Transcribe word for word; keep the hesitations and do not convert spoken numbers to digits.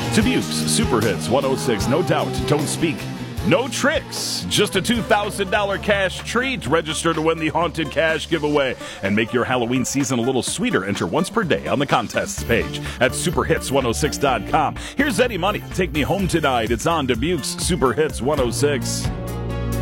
Dubuque's Super Hits one oh six. No doubt, don't speak. No tricks, just a two thousand dollars cash treat. Register to win the Haunted Cash giveaway and make your Halloween season a little sweeter. Enter once per day on the contests page at super hits one oh six dot com. Here's Eddie Money. Take Me Home Tonight. It's on Dubuque's Super Hits one oh six.